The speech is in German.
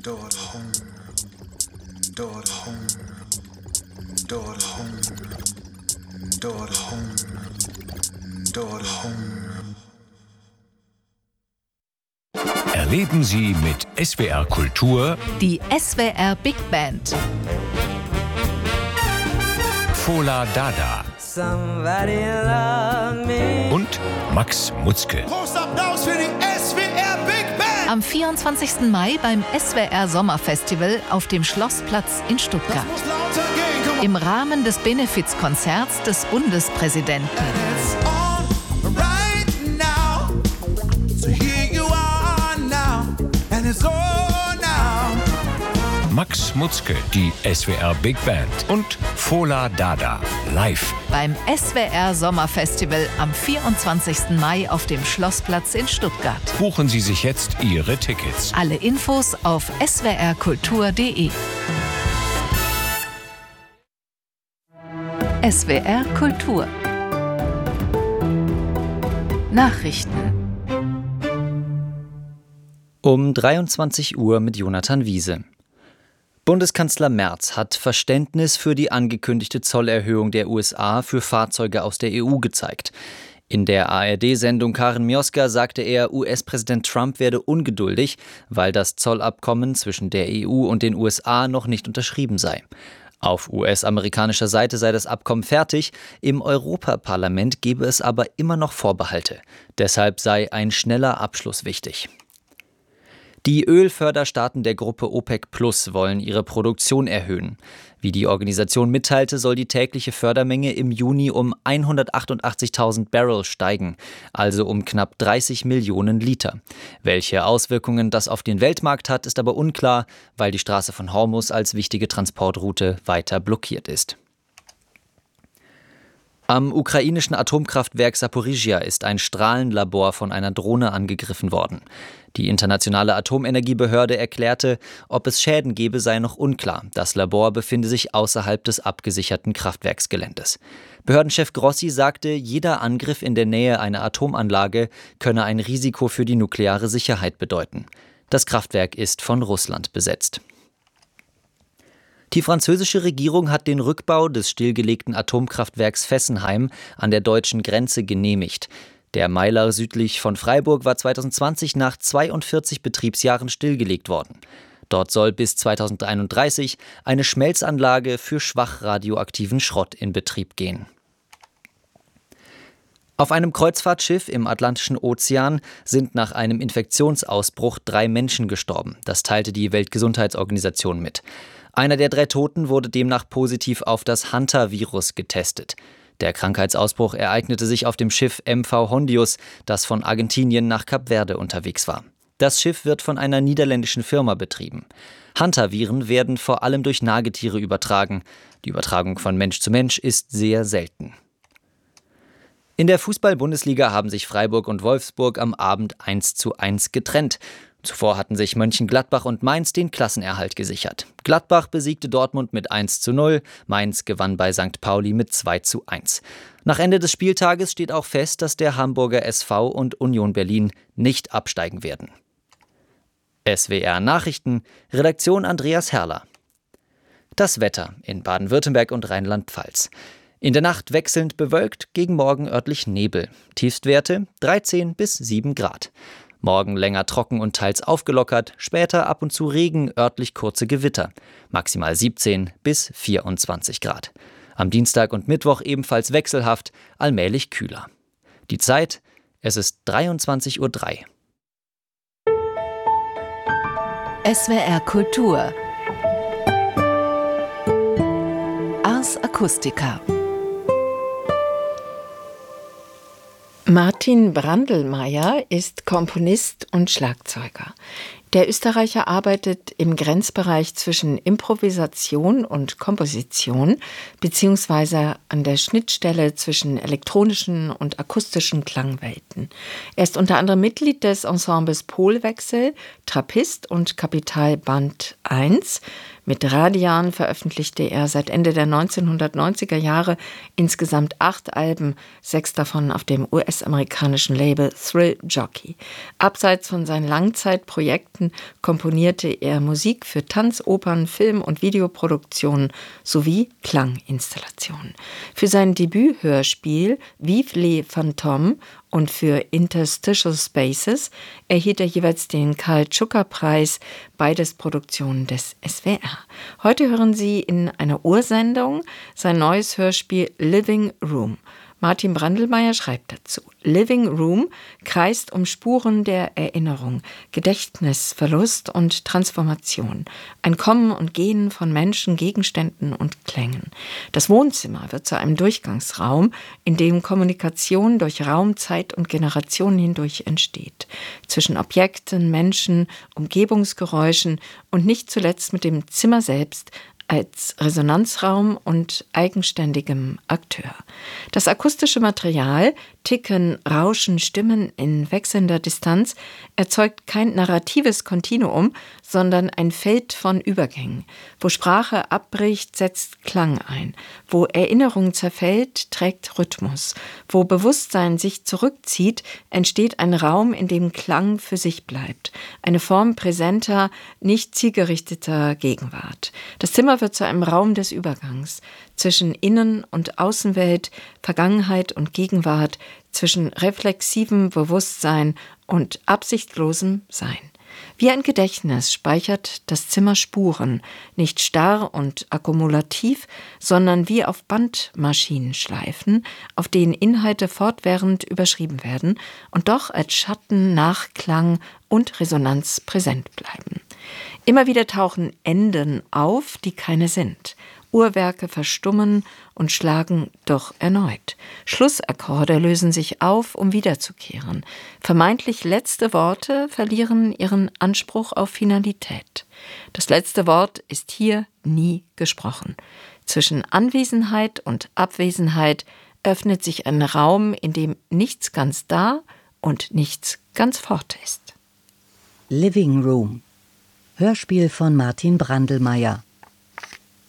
Erleben Sie mit SWR Kultur die SWR Big Band. Fola Dada und Max Mutzke. Großen Applaus für die SWR Big Band! Am 24. Mai beim SWR Sommerfestival auf dem Schlossplatz in Stuttgart. Das muss lauter gehen, komm on. Im Rahmen des Benefizkonzerts des Bundespräsidenten. It's on right now. So here you are now. And it's on now. Max Mutzke, die SWR Big Band und Fola Dada live. Beim SWR Sommerfestival am 24. Mai auf dem Schlossplatz in Stuttgart. Buchen Sie sich jetzt Ihre Tickets. Alle Infos auf swrkultur.de. SWR Kultur. Nachrichten. Um 23 Uhr mit Jonathan Wiese. Bundeskanzler Merz hat Verständnis für die angekündigte Zollerhöhung der USA für Fahrzeuge aus der EU gezeigt. In der ARD-Sendung Karen Mioska sagte er, US-Präsident Trump werde ungeduldig, weil das Zollabkommen zwischen der EU und den USA noch nicht unterschrieben sei. Auf US-amerikanischer Seite sei das Abkommen fertig, im Europaparlament gebe es aber immer noch Vorbehalte. Deshalb sei ein schneller Abschluss wichtig. Die Ölförderstaaten der Gruppe OPEC Plus wollen ihre Produktion erhöhen. Wie die Organisation mitteilte, soll die tägliche Fördermenge im Juni um 188.000 Barrel steigen, also um knapp 30 Millionen Liter. Welche Auswirkungen das auf den Weltmarkt hat, ist aber unklar, weil die Straße von Hormuz als wichtige Transportroute weiter blockiert ist. Am ukrainischen Atomkraftwerk Saporizhia ist ein Strahlenlabor von einer Drohne angegriffen worden. Die internationale Atomenergiebehörde erklärte, ob es Schäden gebe, sei noch unklar. Das Labor befinde sich außerhalb des abgesicherten Kraftwerksgeländes. Behördenchef Grossi sagte, jeder Angriff in der Nähe einer Atomanlage könne ein Risiko für die nukleare Sicherheit bedeuten. Das Kraftwerk ist von Russland besetzt. Die französische Regierung hat den Rückbau des stillgelegten Atomkraftwerks Fessenheim an der deutschen Grenze genehmigt. Der Meiler südlich von Freiburg war 2020 nach 42 Betriebsjahren stillgelegt worden. Dort soll bis 2031 eine Schmelzanlage für schwach radioaktiven Schrott in Betrieb gehen. Auf einem Kreuzfahrtschiff im Atlantischen Ozean sind nach einem Infektionsausbruch 3 Menschen gestorben. Das teilte die Weltgesundheitsorganisation mit. Einer der 3 Toten wurde demnach positiv auf das Hantavirus getestet. Der Krankheitsausbruch ereignete sich auf dem Schiff MV Hondius, das von Argentinien nach Kap Verde unterwegs war. Das Schiff wird von einer niederländischen Firma betrieben. Hantaviren werden vor allem durch Nagetiere übertragen. Die Übertragung von Mensch zu Mensch ist sehr selten. In der Fußball-Bundesliga haben sich Freiburg und Wolfsburg am Abend 1:1 getrennt. Zuvor hatten sich Mönchengladbach und Mainz den Klassenerhalt gesichert. Gladbach besiegte Dortmund mit 1:0, Mainz gewann bei St. Pauli mit 2:1. Nach Ende des Spieltages steht auch fest, dass der Hamburger SV und Union Berlin nicht absteigen werden. SWR Nachrichten, Redaktion Andreas Herrler. Das Wetter in Baden-Württemberg und Rheinland-Pfalz. In der Nacht wechselnd bewölkt, gegen Morgen örtlich Nebel. Tiefstwerte 13 bis 7 Grad. Morgen länger trocken und teils aufgelockert, später ab und zu Regen, örtlich kurze Gewitter. Maximal 17 bis 24 Grad. Am Dienstag und Mittwoch ebenfalls wechselhaft, allmählich kühler. Die Zeit, es ist 23:03 Uhr. SWR Kultur. Ars Acustica. Martin Brandlmeier ist Komponist und Schlagzeuger. Der Österreicher arbeitet im Grenzbereich zwischen Improvisation und Komposition beziehungsweise an der Schnittstelle zwischen elektronischen und akustischen Klangwelten. Er ist unter anderem Mitglied des Ensembles Polwechsel, Trappist und Kapital Band 1. Mit Radian veröffentlichte er seit Ende der 1990er Jahre insgesamt 8 Alben, 6 davon auf dem US-amerikanischen Label Thrill Jockey. Abseits von seinen Langzeitprojekten Projekten komponierte er Musik für Tanz-, Opern-, Film- und Videoproduktionen sowie Klanginstallationen. Für sein Debüthörspiel Vive les Fantômes und für Interstitial Spaces erhielt er jeweils den Karl-Tschucker-Preis, beides Produktionen des SWR. Heute hören Sie in einer Ursendung sein neues Hörspiel Living Room. Martin Brandlmeier schreibt dazu: Living Room kreist um Spuren der Erinnerung, Gedächtnisverlust und Transformation. Ein Kommen und Gehen von Menschen, Gegenständen und Klängen. Das Wohnzimmer wird zu einem Durchgangsraum, in dem Kommunikation durch Raum, Zeit und Generationen hindurch entsteht. Zwischen Objekten, Menschen, Umgebungsgeräuschen und nicht zuletzt mit dem Zimmer selbst als Resonanzraum und eigenständigem Akteur. Das akustische Material, Ticken, Rauschen, Stimmen in wechselnder Distanz erzeugt kein narratives Kontinuum, sondern ein Feld von Übergängen. Wo Sprache abbricht, setzt Klang ein. Wo Erinnerung zerfällt, trägt Rhythmus. Wo Bewusstsein sich zurückzieht, entsteht ein Raum, in dem Klang für sich bleibt. Eine Form präsenter, nicht zielgerichteter Gegenwart. Das Zimmer wird zu einem Raum des Übergangs zwischen Innen- und Außenwelt, Vergangenheit und Gegenwart, zwischen reflexivem Bewusstsein und absichtlosem Sein. Wie ein Gedächtnis speichert das Zimmer Spuren, nicht starr und akkumulativ, sondern wie auf Bandmaschinenschleifen, auf denen Inhalte fortwährend überschrieben werden und doch als Schatten, Nachklang und Resonanz präsent bleiben. Immer wieder tauchen Enden auf, die keine sind. Uhrwerke verstummen und schlagen doch erneut. Schlussakkorde lösen sich auf, um wiederzukehren. Vermeintlich letzte Worte verlieren ihren Anspruch auf Finalität. Das letzte Wort ist hier nie gesprochen. Zwischen Anwesenheit und Abwesenheit öffnet sich ein Raum, in dem nichts ganz da und nichts ganz fort ist. Living Room. Hörspiel von Martin Brandlmeier.